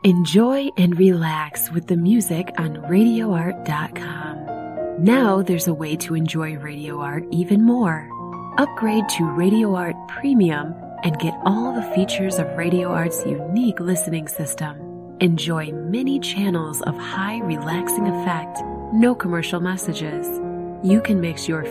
Enjoy and relax with the music on RadioArt.com. Now there's a way to enjoy Radio Art even more. Upgrade to Radio Art Premium and get all the features of Radio Art's unique listening system. Enjoy many channels of high relaxing effect, no commercial messages. You can mix your